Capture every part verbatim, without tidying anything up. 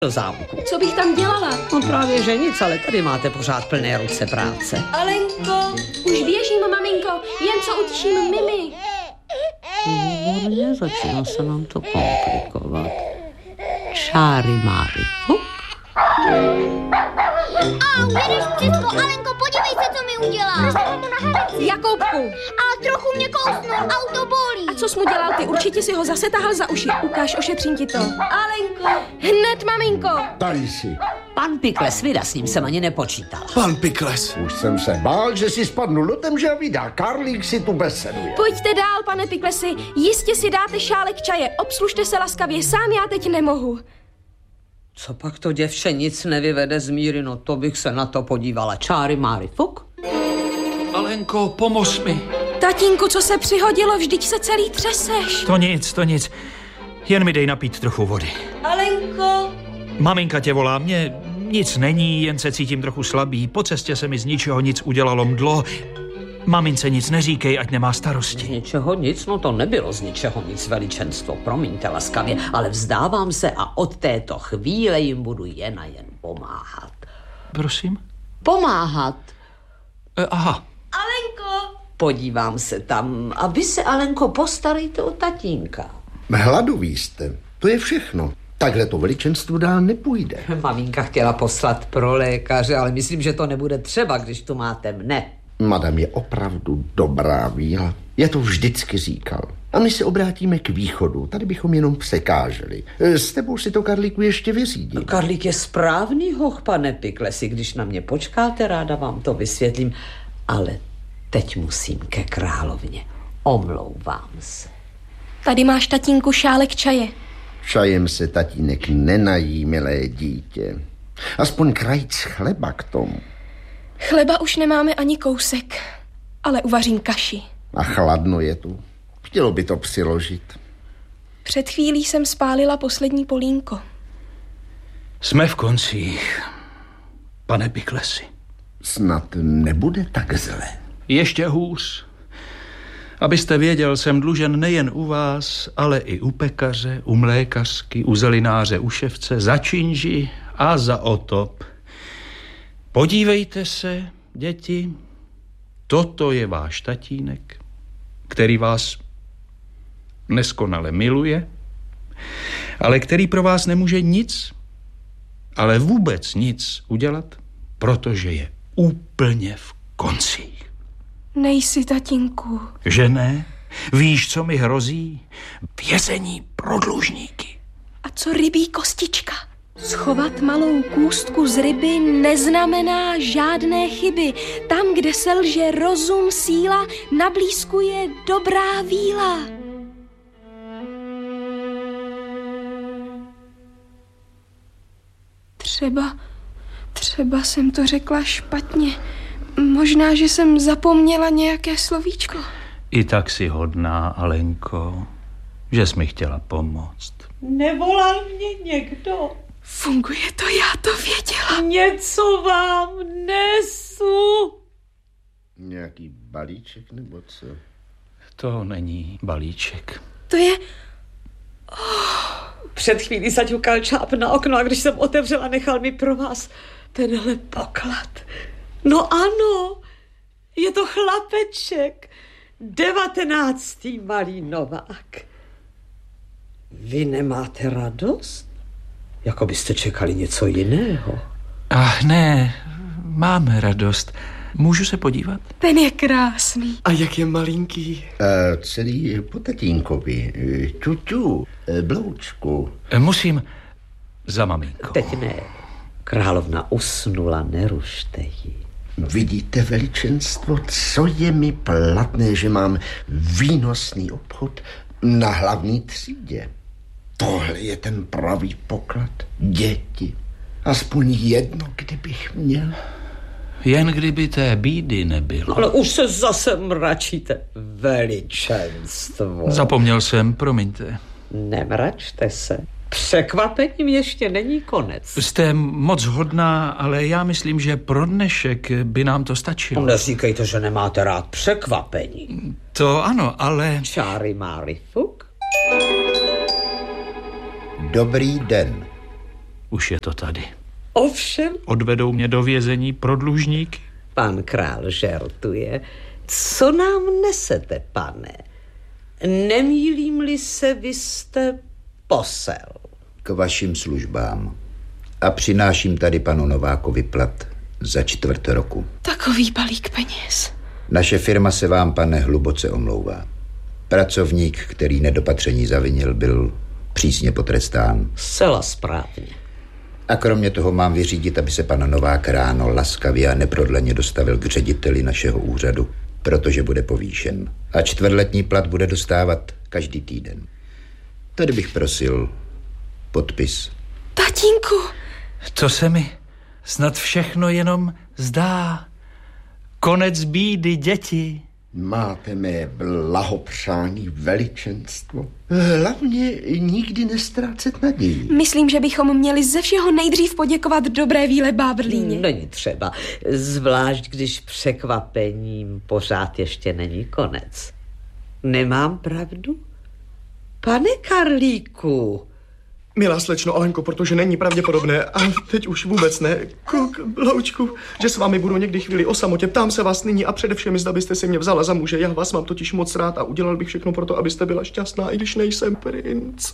do zámku. Co bych tam dělala? No právě, že nic, ale tady máte pořád plné ruce práce. Alenko, už běžím, maminko, jen co utiším Mimi. Výborně, začíná se nám to komplikovat. Čáry máry, fuk. Au, jedeš břisko, Alenko, podívej se, co mi udělá. Jakoubku. A trochu mě kousnul, auto bolí. A co jsi mu dělal ty? Určitě si ho zase tahal za uši. Ukáž, ošetřím ti to. Alenko. Hned, maminko. Tady si. Pan Pikles, vida, s ním jsem ani nepočítala. Pan Pikles. Už jsem se bál, že si spadnu do temže a vydá. Karlík si tu beseduje. Pojďte dál, pane Piklesi. Jistě si dáte šálek čaje. Obslužte se laskavě, sám já teď nemohu. Co pak to děvče nic nevyvede z míry, no to bych se na to podívala. Čáry máry, fuk. Alenko, pomoz mi. Tatínku, co se přihodilo, vždyť se celý třeseš. To nic, to nic. Jen mi dej napít trochu vody. Alenko. Maminka tě volá, mě nic není, jen se cítím trochu slabý. Po cestě se mi z ničeho nic udělalo mdlo. Mamince nic neříkej, ať nemá starosti. Z ničeho nic, no to nebylo z ničeho nic, veličenstvo, promiňte laskavě, ale vzdávám se a od této chvíle jim budu jen a jen pomáhat. Prosím? Pomáhat. E, aha. Alenko. Podívám se tam a vy se, Alenko, postarejte o tatínka. Hladoví jste, to je všechno. Takhle to veličenstvu dál nepůjde. Maminka chtěla poslat pro lékaře, ale myslím, že to nebude třeba, když tu máte mne. Madam je opravdu dobrá víla. Já to vždycky říkal. A my se obrátíme k východu. Tady bychom jenom překáželi. S tebou si to, Karlíku, ještě vyřídím. No, Karlík je správný hoch, pane Piklesi. Když na mě počkáte, ráda vám to vysvětlím. Ale teď musím ke královně. Omlouvám se. Tady máš, tatínku, šálek čaje. Čajem se tatínek nenají, milé dítě. Aspoň krajíc chleba k tomu. Chleba už nemáme ani kousek, ale uvařím kaši. A chladno je tu. Chtělo by to přiložit. Před chvílí jsem spálila poslední polínko. Jsme v koncích, pane Piklesi. Snad nebude tak zle. Ještě hůř. Abyste věděl, jsem dlužen nejen u vás, ale i u pekaře, u mlékařky, u zelináře, u ševce, za činži a za otop. Podívejte se, děti, toto je váš tatínek, který vás neskonale miluje, ale který pro vás nemůže nic, ale vůbec nic udělat, protože je úplně v koncích. Nejsi, tatínku. Že ne? Víš, co mi hrozí? Vězení pro dlužníky. A co rybí kostička? Schovat malou kůstku z ryby neznamená žádné chyby. Tam, kde selže rozum, síla, na blízku je dobrá víla. Třeba, třeba jsem to řekla špatně. Možná, že jsem zapomněla nějaké slovíčko. I tak si hodná, Alenko, že jsi mi chtěla pomoct. Nevolal mě někdo. Funguje to, já to věděla. Něco vám nesu. Nějaký balíček nebo co? To není balíček. To je... Oh. Před chvílí zaťukal čáp na okno a když jsem otevřela, nechal mi pro vás tenhle poklad. No ano, je to chlapeček, devatenáctý malý Novák. Vy nemáte radost? Jako byste čekali něco jiného. Ach ne, máme radost. Můžu se podívat? Ten je krásný. A jak je malinký? E, celý po tatínkovi. Čuču, e, bloučku. E, musím za maminkou. Teď ne. Královna usnula, nerušte ji. Vidíte, veličenstvo, co je mi platné, že mám výnosný obchod na hlavní třídě. Tohle je ten pravý poklad. Děti. Aspoň jedno, kdybych měl. Jen kdyby té bídy nebylo. Ale už se zase mračíte, veličenstvo. Zapomněl jsem, promiňte. Nemračte se. Překvapením ještě není konec. Jste moc hodná, ale já myslím, že pro dnešek by nám to stačilo. Neříkejte, že nemáte rád překvapení. To ano, ale... Čáry máry, fuk. Dobrý den. už je to tady. Ovšem. Odvedou mě do vězení pro dlužníky. Pan král žertuje. Co nám nesete, pane? Nemýlím-li se, vy jste posel. K vašim službám. A přináším tady panu Novákovi plat za čtvrt roku. Takový balík peněz. Naše firma se vám, pane, hluboce omlouvá. Pracovník, který nedopatření zavinil, byl přísně potrestán. Zcela správně. A kromě toho mám vyřídit, aby se pan Novák ráno laskavě a neprodleně dostavil k řediteli našeho úřadu, protože bude povýšen. A čtvrtletní plat bude dostávat každý týden. Tady bych prosil podpis. Tatínku! To se mi snad všechno jenom zdá. Konec bídy, děti. Máte mé blahopřání, veličenstvo. Hlavně nikdy nestrácet naději. Myslím, že bychom měli ze všeho nejdřív poděkovat dobré víle Bábrlíně. Není třeba, zvlášť když překvapením pořád ještě není konec. Nemám pravdu? Pane Karlíku. Milá slečno Alenko, protože není pravděpodobné, a teď už vůbec ne, Kuk, Loučku, že s vámi budu někdy chvíli o samotě. Ptám se vás nyní a především, zda byste si mě vzala za muže. Já vás mám totiž moc rád a udělal bych všechno pro to, abyste byla šťastná, i když nejsem princ.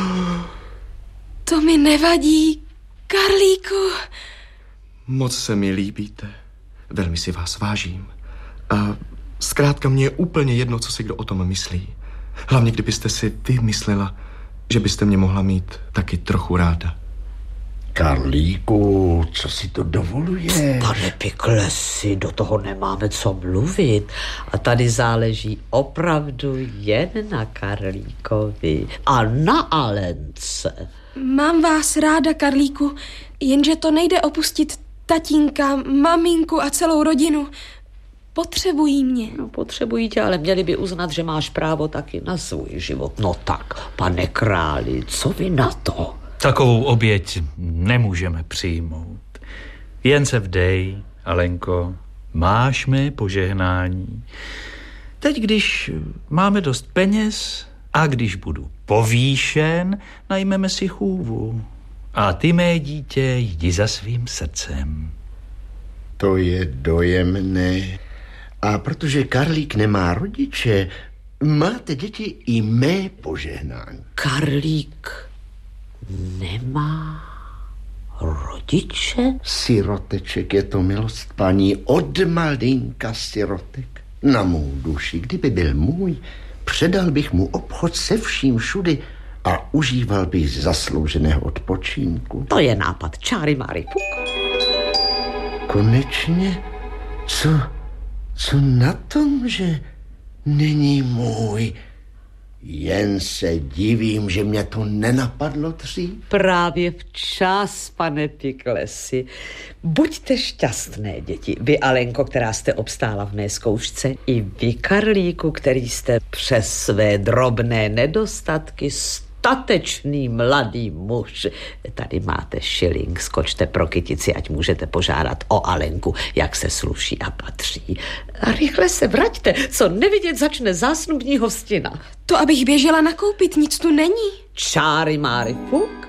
To mi nevadí, Karlíku. Moc se mi líbíte. Velmi si vás vážím. A zkrátka mě je úplně jedno, co si kdo o tom myslí. Hlavně, kdybyste si vy myslela, že byste mě mohla mít taky trochu ráda. Karlíku, co si to dovoluje? Pane Piklesi, do toho nemáme co mluvit. A tady záleží opravdu jen na Karlíkovi a na Alence. Mám vás ráda, Karlíku, jenže to nejde opustit tatínka, maminku a celou rodinu. Potřebují mě. No, potřebují tě, ale měli by uznat, že máš právo taky na svůj život. No tak, pane králi, co vy na to? Takovou oběť nemůžeme přijmout. Jen se vdej, Alenko, máš mé požehnání. Teď, když máme dost peněz a když budu povýšen, najmeme si chůvu. A ty, mé dítě, jdi za svým srdcem. To je dojemné. A protože Karlík nemá rodiče, máte děti i mé požehnání. Karlík nemá rodiče? Siroteček, je to milost paní, od malinka sirotek. Na mou duši, kdyby byl můj, předal bych mu obchod se vším všudy a užíval bych zaslouženého odpočinku. To je nápad, čáry máry puk. Konečně? Co, co na tom, že není můj? Jen se divím, že mě to nenapadlo dřív. Právě včas, pane Piklesi. Buďte šťastné, děti. Vy, Alenko, která jste obstála v mé zkoušce, i vy, Karlíku, který jste přes své drobné nedostatky statečný mladý muž. Tady máte šiling, skočte pro kytici, ať můžete požádat o Alenku, jak se sluší a patří. A rychle se vraťte, co nevidět začne zásnubní hostina. To, abych běžela nakoupit, nic tu není. Čáry máry fuk.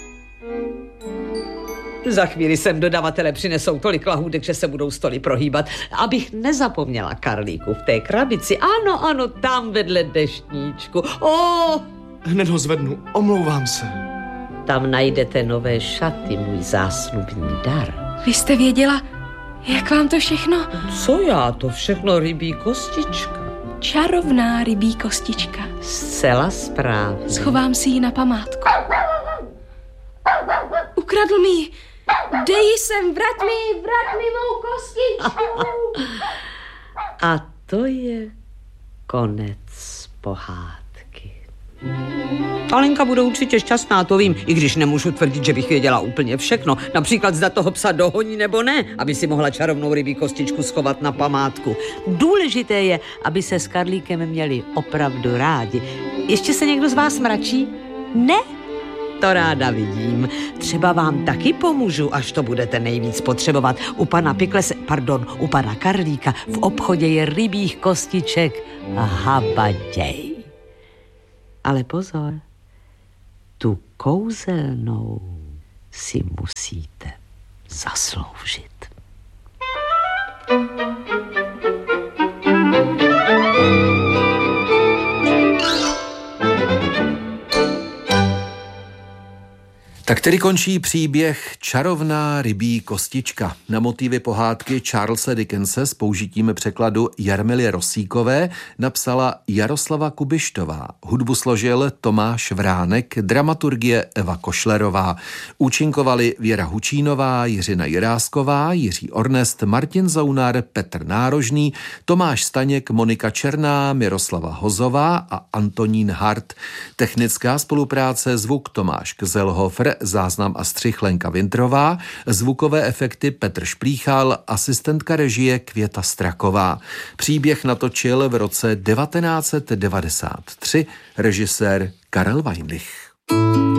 Za chvíli sem dodavatele přinesou tolik lahůdek, že se budou stoly prohýbat. Abych nezapomněla, Karlíku, v té krabici. Ano, ano, tam vedle deštníčku. Oh! Hned ho zvednu, omlouvám se. Tam najdete nové šaty, můj zásnubní dar. Vy jste věděla, jak vám to všechno? Co já, to všechno rybí kostička. Čarovná rybí kostička. Zcela správně. Schovám si ji na památku. Ukradl mi ji. Dej ji sem, vrať mi, vrať mi mou kostičku. A to je konec pohádky. Alenka bude určitě šťastná, to vím, i když nemůžu tvrdit, že bych věděla úplně všechno. Například zda toho psa dohoní nebo ne, aby si mohla čarovnou rybí kostičku schovat na památku. Důležité je, aby se s Karlíkem měli opravdu rádi. Ještě se někdo z vás mračí? Ne? To ráda vidím. Třeba vám taky pomůžu, až to budete nejvíc potřebovat. U pana Piklese, pardon, u pana Karlíka v obchodě je rybích kostiček habaděj. Ale pozor, tu kouzelnou si musíte zasloužit. Tak tedy končí příběh Čarovná rybí kostička. Na motivy pohádky Charlesa Dickense s použitím překladu Jarmily Rosíkové napsala Jaroslava Kubištová. Hudbu složil Tomáš Vránek, dramaturgie Eva Košlerová. Účinkovali Věra Hučínová, Jiřina Jirásková, Jiří Ornest, Martin Zaunar, Petr Nárožný, Tomáš Staněk, Monika Černá, Miroslava Hozová a Antonín Hart. Technická spolupráce, zvuk Tomáš Kzelhofer, záznam a střih Lenka Vintrová, zvukové efekty Petr Šplíchal, asistentka režie Květa Straková. Příběh natočil v roce devatenáct set devadesát tři režisér Karel Weinlich.